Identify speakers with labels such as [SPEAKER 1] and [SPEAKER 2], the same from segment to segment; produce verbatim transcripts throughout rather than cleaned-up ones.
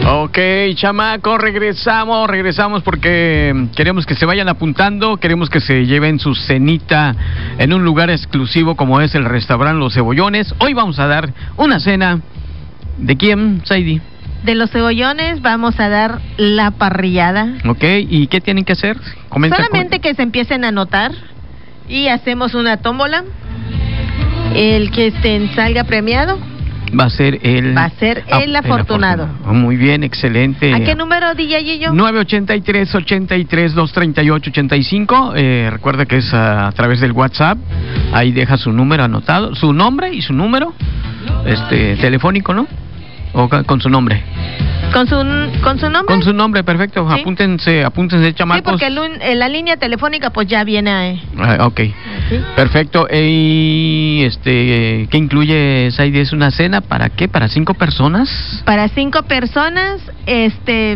[SPEAKER 1] Ok, chamacos, regresamos, regresamos porque queremos que se vayan apuntando, queremos que se lleven su cenita en un lugar exclusivo como es el restaurante Los Cebollones. Hoy vamos a dar una cena. ¿De quién, Saidi?
[SPEAKER 2] De Los Cebollones vamos a dar la parrillada.
[SPEAKER 1] Ok, ¿y qué tienen que hacer? Comenta,
[SPEAKER 2] Solamente
[SPEAKER 1] comenta.
[SPEAKER 2] que se empiecen a anotar y hacemos una tómbola. El que este, salga premiado
[SPEAKER 1] Va a ser el...
[SPEAKER 2] va a ser
[SPEAKER 1] ah,
[SPEAKER 2] el afortunado.
[SPEAKER 1] el afortunado. Muy bien, excelente.
[SPEAKER 2] ¿A qué número, D J Gillo?
[SPEAKER 1] nueve ochenta y tres, ochenta y tres, doscientos treinta y ocho, ochenta y cinco. Eh, recuerda que es a, a través del WhatsApp. Ahí deja su número anotado, su nombre y su número este telefónico, ¿no? O con su nombre.
[SPEAKER 2] ¿Con su, con su nombre?
[SPEAKER 1] Con su nombre, perfecto. Sí. Apúntense, apúntense, chamacos.
[SPEAKER 2] Sí, porque el, en la línea telefónica pues ya viene... Eh.
[SPEAKER 1] Ah, ok. ¿Sí? Perfecto. Y este, ¿qué incluye, Saidi? ¿Es una cena para qué? ¿Para cinco personas?
[SPEAKER 2] Para cinco personas, este,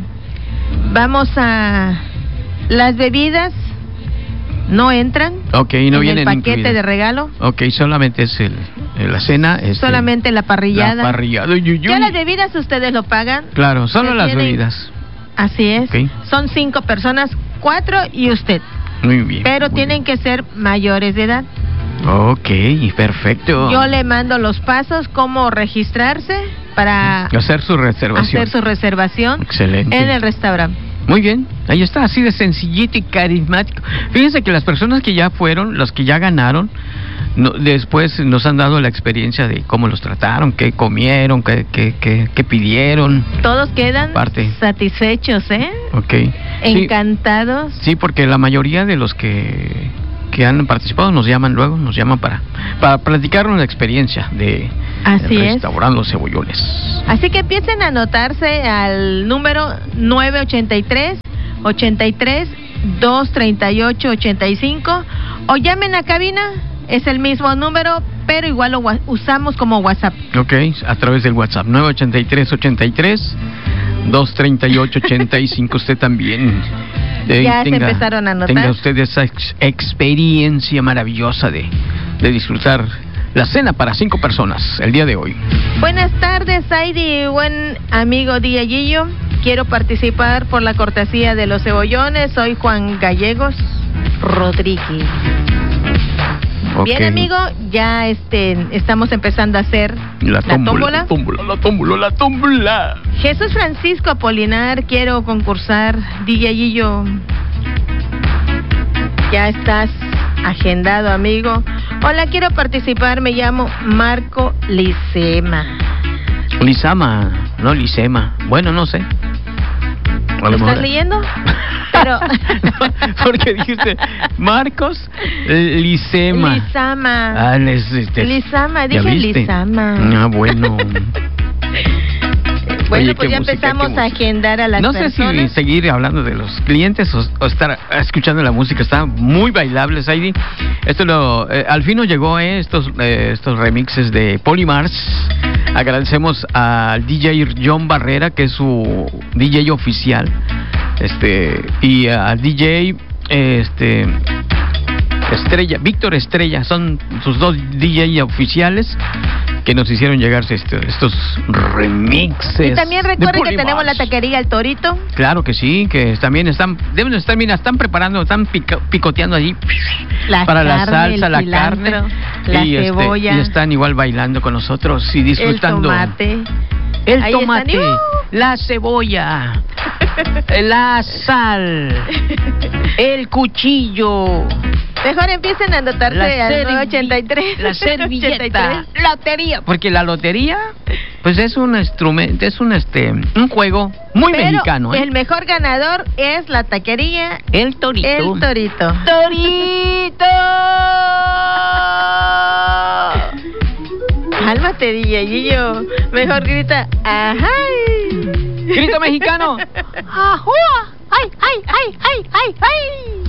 [SPEAKER 2] vamos a... Las bebidas no entran.
[SPEAKER 1] Ok, no
[SPEAKER 2] en
[SPEAKER 1] vienen
[SPEAKER 2] el paquete
[SPEAKER 1] incluidas.
[SPEAKER 2] De regalo.
[SPEAKER 1] Ok, solamente es el, la cena. Este,
[SPEAKER 2] solamente la parrillada.
[SPEAKER 1] La parrillada. Uy, uy, uy.
[SPEAKER 2] Ya las bebidas ustedes lo pagan.
[SPEAKER 1] Claro, solo
[SPEAKER 2] Se
[SPEAKER 1] las
[SPEAKER 2] tienen...
[SPEAKER 1] bebidas.
[SPEAKER 2] Así es.
[SPEAKER 1] Okay.
[SPEAKER 2] Son cinco personas, cuatro y usted.
[SPEAKER 1] Muy bien.
[SPEAKER 2] Pero
[SPEAKER 1] muy
[SPEAKER 2] tienen
[SPEAKER 1] bien.
[SPEAKER 2] que ser mayores de edad.
[SPEAKER 1] Ok, perfecto.
[SPEAKER 2] Yo le mando los pasos, cómo registrarse para
[SPEAKER 1] hacer su reservación.
[SPEAKER 2] Hacer su reservación.
[SPEAKER 1] Excelente.
[SPEAKER 2] En el restaurante.
[SPEAKER 1] Muy bien, ahí está, así de sencillito y carismático. Fíjense que las personas que ya fueron, los que ya ganaron, no, después nos han dado la experiencia de cómo los trataron, qué comieron, qué, qué, qué, qué pidieron.
[SPEAKER 2] Todos quedan
[SPEAKER 1] Parte.
[SPEAKER 2] satisfechos, ¿eh?
[SPEAKER 1] Ok.
[SPEAKER 2] Encantados.
[SPEAKER 1] Sí, sí, porque la mayoría de los que, que han participado nos llaman luego, nos llaman para, para platicarnos la experiencia de
[SPEAKER 2] Así
[SPEAKER 1] el
[SPEAKER 2] es.
[SPEAKER 1] restaurante Los Cebollones.
[SPEAKER 2] Así que empiecen a anotarse al número nueve ochenta y tres, ochenta y tres, doscientos treinta y ocho, ochenta y cinco o llamen a cabina, es el mismo número, pero igual lo usamos como WhatsApp.
[SPEAKER 1] Ok, a través del WhatsApp, nueve ochenta y tres, ochenta y tres, doscientos treinta y ocho, ochenta y cinco. Usted también.
[SPEAKER 2] Eh, ya tenga, se empezaron a anotar.
[SPEAKER 1] Tenga usted esa ex experiencia maravillosa de, de disfrutar la cena para cinco personas el día de hoy.
[SPEAKER 2] Buenas tardes, Saidi, buen amigo Diaguillo. Quiero participar por la cortesía de Los Cebollones. Soy Juan Gallegos Rodríguez. Okay. Bien, amigo, ya este estamos empezando a hacer
[SPEAKER 1] la,
[SPEAKER 2] la tómbola.
[SPEAKER 1] La tómbola, la tómbola, la tómbola.
[SPEAKER 2] Jesús Francisco Apolinar, quiero concursar. Diaguillo, ya estás agendado, amigo. Hola, quiero participar, me llamo Marco Licema.
[SPEAKER 1] Lizama, no Licema. Bueno, no sé.
[SPEAKER 2] ¿Lo estás mejor... leyendo? Pero...
[SPEAKER 1] no, porque dijiste Marcos Licema.
[SPEAKER 2] Lizama.
[SPEAKER 1] Ah, es, este,
[SPEAKER 2] Lizama, dije Lizama.
[SPEAKER 1] Ah, bueno.
[SPEAKER 2] Bueno,
[SPEAKER 1] Oye,
[SPEAKER 2] pues ya música, empezamos a agendar a las
[SPEAKER 1] no
[SPEAKER 2] personas.
[SPEAKER 1] No sé si seguir hablando de los clientes o, o estar escuchando la música. Está muy bailable, Saidi. Esto lo, eh, al fin nos llegó eh, estos, eh, estos remixes de Polymars. Agradecemos al D J John Barrera, que es su D J oficial. Este, y al D J este, Estrella, Víctor Estrella. Son sus dos D J oficiales que nos hicieron llegar este, estos remixes.
[SPEAKER 2] Y también recuerden que tenemos la taquería El Torito.
[SPEAKER 1] Claro que sí, que también están, deben estar, mira, están preparando, están pico, picoteando allí
[SPEAKER 2] la
[SPEAKER 1] para
[SPEAKER 2] carne,
[SPEAKER 1] la salsa, la
[SPEAKER 2] cilantro,
[SPEAKER 1] carne,
[SPEAKER 2] la
[SPEAKER 1] y,
[SPEAKER 2] cebolla,
[SPEAKER 1] este, y están igual bailando con nosotros y disfrutando.
[SPEAKER 2] El tomate,
[SPEAKER 1] el
[SPEAKER 2] Ahí
[SPEAKER 1] tomate,
[SPEAKER 2] están, ¡uh!
[SPEAKER 1] la cebolla, la sal, el cuchillo.
[SPEAKER 2] Mejor empiecen a anotarse la al nueve ochenta y tres.
[SPEAKER 1] La servilleta. Lotería. Porque la lotería, pues es un instrumento, es un este un juego muy
[SPEAKER 2] Pero
[SPEAKER 1] mexicano. ¿eh?
[SPEAKER 2] El mejor ganador es la taquería
[SPEAKER 1] El Torito.
[SPEAKER 2] El Torito.
[SPEAKER 1] ¡Torito!
[SPEAKER 2] Cálmate, D J Gillo. Mejor grita, ¡ajá!
[SPEAKER 1] Grito mexicano.
[SPEAKER 2] ¡Ajúa! ¡Ay, ay, ay, ay, ay, ay!